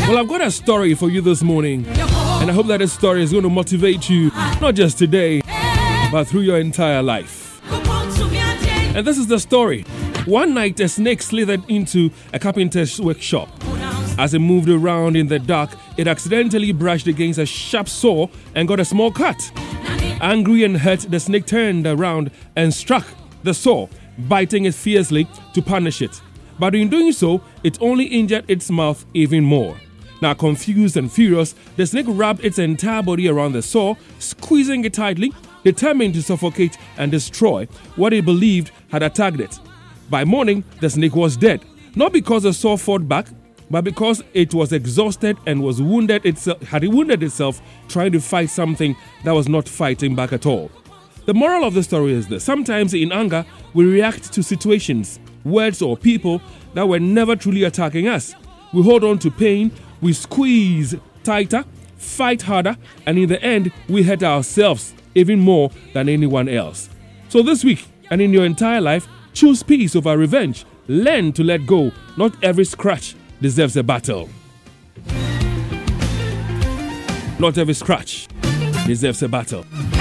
Well, I've got a story for you this morning, and I hope that this story is going to motivate you, not just today, but through your entire life. And this is the story. One night, a snake slithered into a carpenter's workshop. As it moved around in the dark, it accidentally brushed against a sharp saw and got a small cut. Angry and hurt, the snake turned around and struck the saw, biting it fiercely to punish it. But in doing so, it only injured its mouth even more. Now, confused and furious, the snake wrapped its entire body around the saw, squeezing it tightly, determined to suffocate and destroy what it believed had attacked it. By morning, the snake was dead, not because the saw fought back, but because it was exhausted and had wounded itself trying to fight something that was not fighting back at all. The moral of the story is this: sometimes in anger, we react to situations, words or people that were never truly attacking us. We hold on to pain, we squeeze tighter, fight harder, and in the end, we hurt ourselves even more than anyone else. So this week, and in your entire life, choose peace over revenge. Learn to let go. Not every scratch deserves a battle. Not every scratch deserves a battle.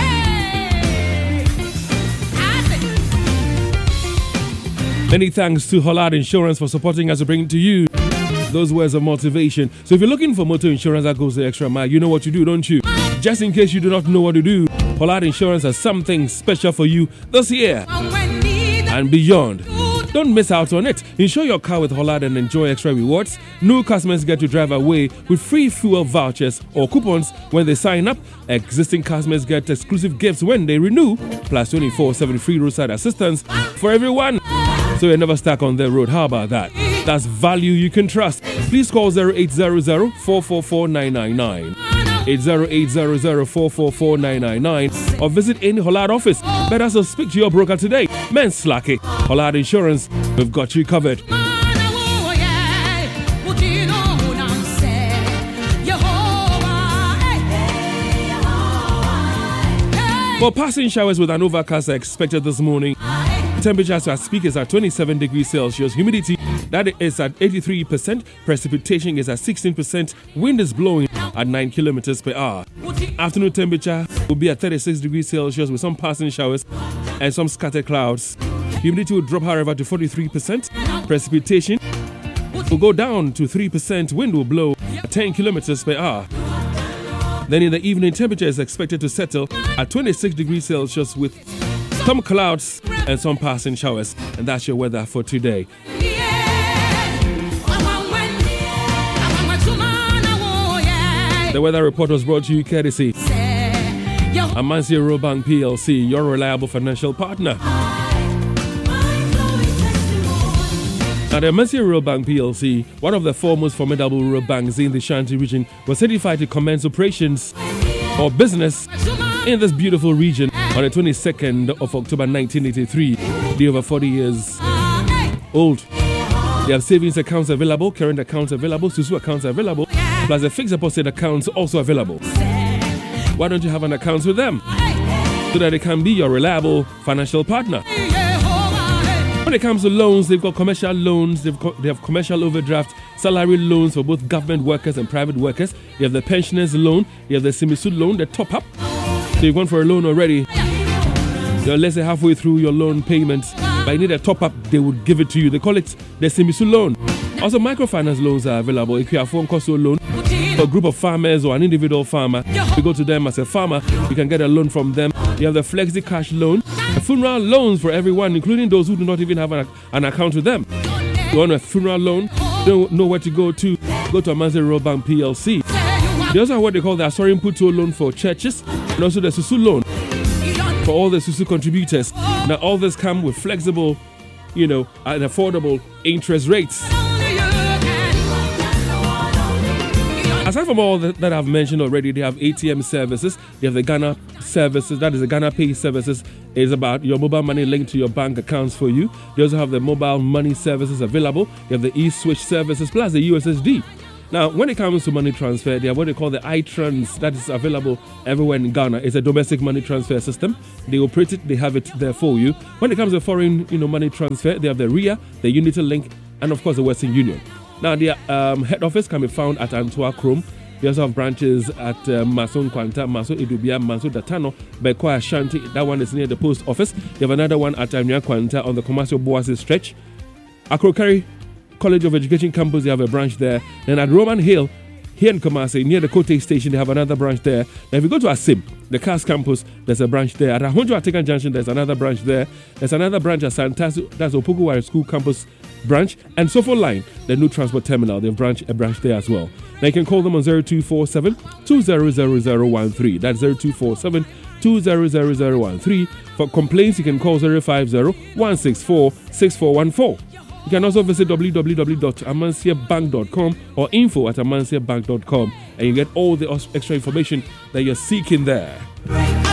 Many thanks to Hollard Insurance for supporting us to bring to you those words of motivation. So if you're looking for motor insurance that goes the extra mile, you know what to do, don't you? Just in case you do not know what to do, Hollard Insurance has something special for you this year and beyond. Don't miss out on it. Insure your car with Hollard and enjoy extra rewards. New customers get to drive away with free fuel vouchers or coupons when they sign up. Existing customers get exclusive gifts when they renew, plus 24/7 free roadside assistance for everyone. So you're never stuck on the road. How about that? That's value you can trust. Please call 0800-444-999. 80800-444-999 or visit any Hollard office. Better so speak to your broker today. Men slacky. Hollard Insurance, we've got you covered. Well, passing showers with an overcast are expected this morning. Temperatures as speak is at 27 degrees Celsius. Humidity, that is at 83%. Precipitation is at 16%. Wind is blowing at 9 kilometers per hour. Afternoon temperature will be at 36 degrees Celsius with some passing showers and some scattered clouds. Humidity will drop, however, to 43%. Precipitation will go down to 3%. Wind will blow at 10 kilometers per hour. Then in the evening, temperature is expected to settle at 26 degrees Celsius with some clouds and some passing showers. And that's your weather for today. The weather report was brought to you courtesy Amansia Rural Bank PLC, your reliable financial partner. Now, the Amansia Rural Bank PLC, one of the foremost formidable rural banks in the Shanti region, was certified to commence operations or business in this beautiful region on the 22nd of October 1983. They're over 40 years old. They have savings accounts available, current accounts available, Susu accounts available, plus the fixed deposit accounts also available. Why don't you have an account with them so that they can be your reliable financial partner? When it comes to loans, they've got commercial loans, they have commercial overdraft, salary loans for both government workers and private workers. They have the pensioners loan, they have the Simisu loan, the top up. So you've gone for a loan already. You're less than halfway through your loan payments, but you need a top up, they would give it to you. They call it the Simisu loan. Also, microfinance loans are available. If you have phone cost loan for a group of farmers or an individual farmer, you go to them as a farmer, you can get a loan from them. You have the Flexi Cash loan, the funeral loans for everyone, including those who do not even have an account with them. You want a funeral loan? Don't know where to go to? Go to Amansia Rural Bank PLC. They also have what they call the Asorin Puto loan for churches, and also the Susu loan for all the Susu contributors. Now, all this come with flexible, and affordable interest rates. Aside from all that I've mentioned already, they have ATM services. They have the Ghana services, that is the Ghana Pay services. It's about your mobile money linked to your bank accounts for you. They also have the mobile money services available. They have the eSwitch services plus the USSD. Now, when it comes to money transfer, they have what they call the iTrans that is available everywhere in Ghana. It's a domestic money transfer system. They operate it, they have it there for you. When it comes to foreign money transfer, they have the RIA, the Unity Link, and of course the Western Union. Now, their head office can be found at Antoa Chrome. They also have branches at Mason Kwanta, Maso Idubia, Maso Datano, Bekwa Ashanti. That one is near the post office. They have another one at Amia Kwanta on the Commercial Boase stretch. Akrokari College of Education campus, they have a branch there. Then at Roman Hill, here in Kumasi, near the Kote station, they have another branch there. Now, if you go to Asim, the CAS campus, there's a branch there. At Ahonjo Atekan Junction, there's another branch there. There's another branch at Santasu, that's Opokuwari School campus branch. And Sofo Line, the new transport terminal, they have a branch there as well. Now, you can call them on 0247 200013. That's 0247 200013. For complaints, you can call 050 164 6414. You can also visit www.amansiabank.com or info@amansiabank.com, and you get all the extra information that you're seeking there.